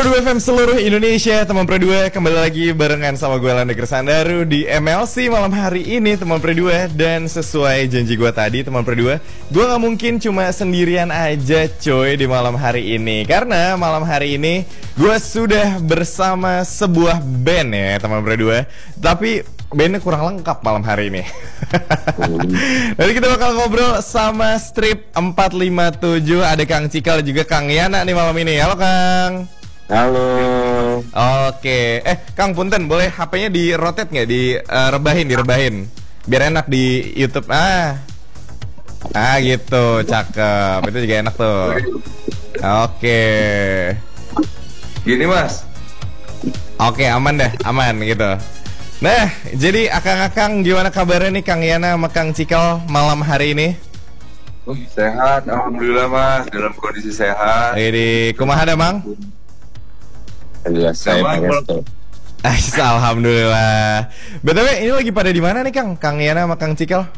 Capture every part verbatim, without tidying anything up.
Pro dua F M seluruh Indonesia, teman Pro dua kembali lagi barengan sama gue Landa Gersandaru di M L C malam hari ini, teman Pro dua. Dan sesuai janji gue tadi, teman Pro dua, gue gak mungkin cuma sendirian aja coy di malam hari ini. Karena malam hari ini gue sudah bersama sebuah band ya teman Pro dua. Tapi bandnya kurang lengkap malam hari ini. Jadi kita bakal ngobrol sama Strip empat lima tujuh. Ada Kang Cikal juga Kang Yana nih malam ini. Halo Kang. Halo. Oke, eh Kang Punten, boleh H P-nya di rotate nggak, di uh, rebahin, direbahin, biar enak di YouTube. Ah, ah gitu, cakep. Itu juga enak tuh. Oke. Gini mas. Oke, aman dah, aman gitu. Nah, jadi akang-akang gimana kabarnya nih Kang Yana sama Kang Cikal malam hari ini? Sehat, alhamdulillah mas, dalam kondisi sehat. Jadi kumaha dah Mang? Alhamdulillah saya Pangestu. Alhamdulillah. B T W ini lagi pada di mana nih Kang? Kang Yana sama Kang Cikal?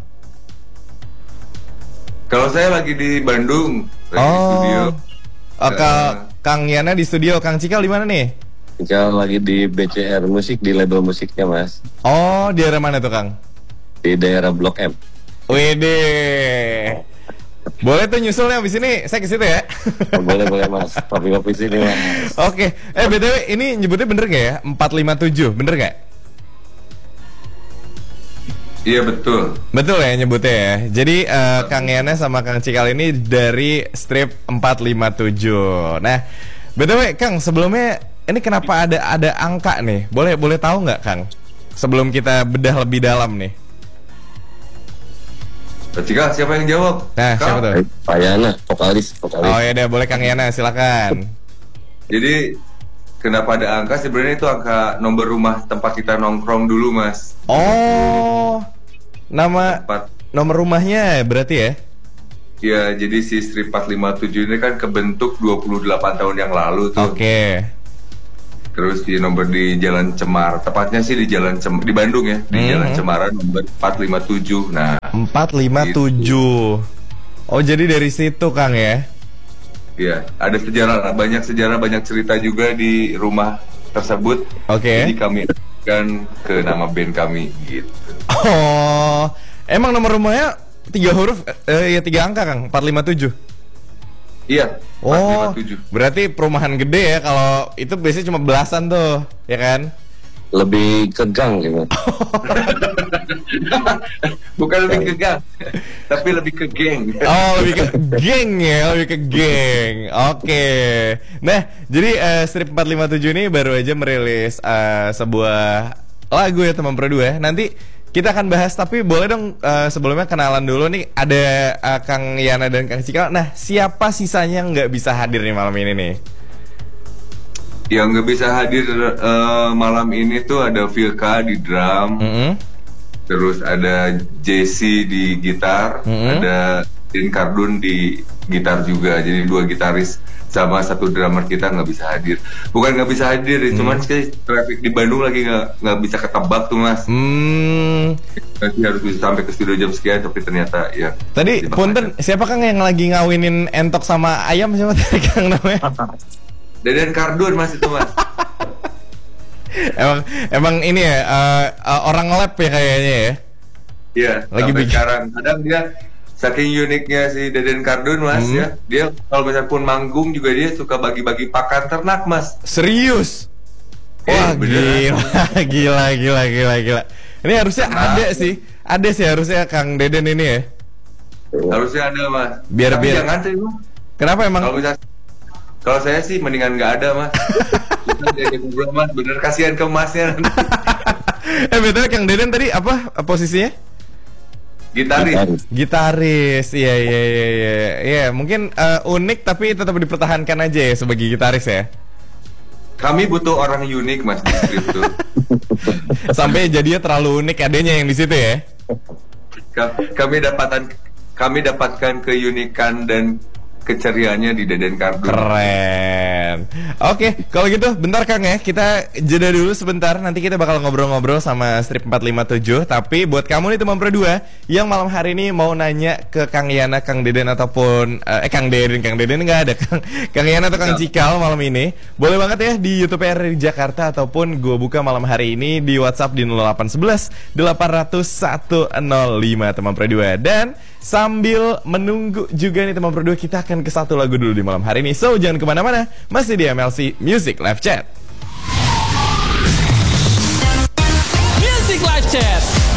Kalau saya lagi di Bandung, lagi oh. di studio. Oh, uh, Kang Yana di studio, Kang Cikal di mana nih? Cikal lagi di B C R Musik, di label musiknya mas. Oh, di daerah mana tuh Kang? Di daerah Blok M. Wede. Boleh tuh nyusulnya abis ini saya ke situ ya. Oh, boleh boleh mas, kopi-kopi sini mas. Oke, eh B T W ini nyebutnya bener gak ya? empat lima tujuh, bener gak? Iya betul. Betul ya nyebutnya ya. Jadi uh, Kang Yana sama Kang Cikal ini dari Strip empat lima tujuh. Nah, B T W Kang, sebelumnya ini kenapa ada ada angka nih? Boleh boleh tahu nggak Kang? Sebelum kita bedah lebih dalam nih. Cikal, siapa yang jawab? Nah, Kau? siapa tuh? Pak Yana, vokalis, vokalis. Oh ya udah, boleh Kang Yana, silakan. Jadi kenapa ada angka? Sebenarnya itu angka nomor rumah tempat kita nongkrong dulu mas. Oh, nama Tempat. nomor rumahnya berarti ya? Ya, jadi si Strip empat lima tujuh ini kan kebentuk dua puluh delapan tahun yang lalu tuh. Oke. Okay. Terus di nomor di Jalan Cemar, tepatnya sih di Jalan Cem di Bandung ya, di hmm. Jalan Cemara nomor empat lima tujuh. Nah, empat lima tujuh. Gitu. Oh, jadi dari situ Kang ya? Iya, ada sejarah, banyak sejarah, banyak cerita juga di rumah tersebut. Oke. Okay. Jadi kami kan ke nama band kami gitu. Oh, emang nomor rumahnya tiga huruf, eh ya tiga angka Kang, empat lima tujuh. Iya. Oh, berarti perumahan gede ya. Kalau itu biasanya cuma belasan tuh, ya kan? Lebih ke gang gitu. Bukan lebih ke gang, tapi lebih ke geng. Oh, lebih ke geng ya, lebih ke geng. Oke. Okay. Nah, jadi uh, Strip empat lima tujuh ini baru aja merilis uh, sebuah lagu ya teman Pro dua. Nanti kita akan bahas, tapi boleh dong uh, sebelumnya kenalan dulu nih. Ada uh, Kang Yana dan Kang Cikal. Nah, siapa sisanya nggak bisa hadir nih malam ini nih? Yang nggak bisa hadir uh, malam ini tuh ada Vilka di drum, mm-hmm. terus ada Jesse di gitar, mm-hmm. ada Din Kardun di gitar juga. Jadi dua gitaris sama satu drummer kita nggak bisa hadir. Bukan nggak bisa hadir, hmm. cuman sih traffic di Bandung lagi nggak nggak bisa ketebak tuh mas. Hmm. Nanti harus bisa sampai ke studio jam sekian, tapi ternyata ya. Tadi punten, siapa Kang yang lagi ngawinin entok sama ayam, siapa tadi Kang namanya? Deden Kardun mas itu mas. emang emang ini ya uh, uh, orang lab ya kayaknya ya. Iya. Lagi bikin. Sekarang kadang dia saking uniknya si Deden Kardun mas hmm. ya, dia kalau misalnya pun manggung juga dia suka bagi-bagi pakan ternak mas. Serius? Wah eh, gila, gila, gila, gila, gila. Ini harusnya nah, ada sih, ada sih harusnya Kang Deden ini ya. Harusnya ada mas. Biar Tapi biar. Jangan sih mas. Kenapa emang? Kalau bisa, kalau saya sih mendingan nggak ada mas. Jadi ngobrol mas, bener kasihan ke masnya. eh betul Kang Deden tadi apa posisinya? Gitaris. Gitaris, iya iya iya iya. Iya, mungkin uh, unik tapi tetap dipertahankan aja ya sebagai gitaris ya. Kami butuh orang unik mas di strip tuh. Sampai jadinya terlalu unik adanya yang di situ ya. Kami dapatkan kami dapatkan keunikan dan keceriaannya di Deden Kardun. Keren. Oke, kalau gitu bentar Kang ya, kita jeda dulu sebentar. Nanti kita bakal ngobrol-ngobrol sama Strip empat lima tujuh. Tapi buat kamu nih teman Pro dua yang malam hari ini mau nanya ke Kang Yana, Kang Deden ataupun eh Kang Deden, Kang Deden nggak ada, Kang Kang Yana atau Kang Cikal malam ini, boleh banget ya di YouTube R R I Jakarta ataupun gue buka malam hari ini di WhatsApp di nol delapan satu satu delapan nol nol satu nol lima teman Pro dua. Dan sambil menunggu juga nih teman Pro dua, kita akan ke satu lagu dulu di malam hari ini. So jangan kemana-mana, masih di M L C Music Live Chat. Music Live Chat.